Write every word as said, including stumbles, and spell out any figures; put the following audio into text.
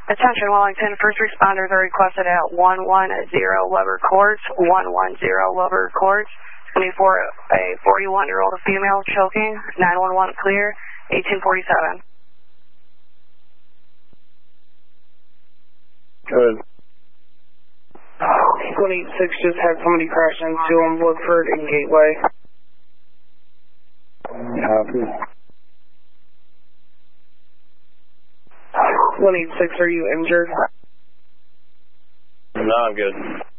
Attention Wellington, first responders are requested at one one zero Weber Court, one one zero Weber Court. It's going to be for a forty-one-year-old female choking, nine one one clear, eighteen forty-seven. Good. one eighty-six just had somebody crash into him, Woodford and Gateway. Copy. one eighty-six, are you injured? No, I'm good.